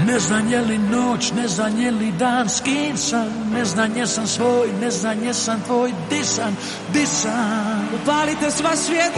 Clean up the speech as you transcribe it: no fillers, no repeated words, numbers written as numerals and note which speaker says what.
Speaker 1: Ne znam je li noć, ne znam je li dan, s kim sam, ne znam jesam svoj, ne znam jesam tvoj, di sam.
Speaker 2: Upalite sva svjetla.